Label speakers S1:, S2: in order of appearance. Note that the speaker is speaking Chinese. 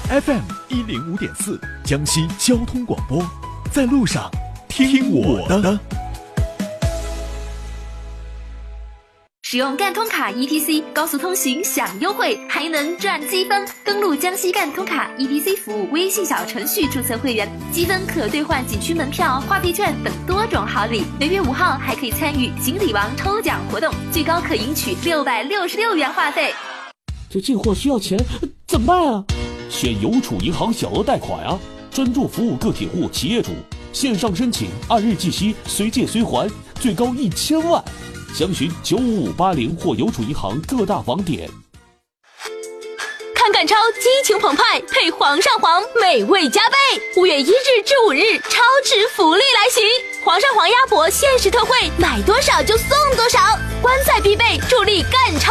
S1: FM105.4江西交通广播，在路上听我的。
S2: 使用赣通卡 ETC 高速通行享优惠，还能赚积分。登录江西赣通卡 ETC 服务微信小程序注册会员，积分可兑换景区门票、话费券等多种好礼。每月5号还可以参与锦鲤王抽奖活动，最高可赢取666元话费。
S3: 这进货需要钱，怎么办啊？
S4: 选邮储银行小额贷款啊，专注服务个体户、企业主，线上申请，按日计息，随借随还，最高1000万。详询95580或邮储银行各大网点。
S5: 看赶超，激情澎湃，配皇上皇，美味加倍。5月1日至5日，超值福利来袭！皇上皇鸭脖限时特惠，买多少就送多少，观赛必备，助力赶超。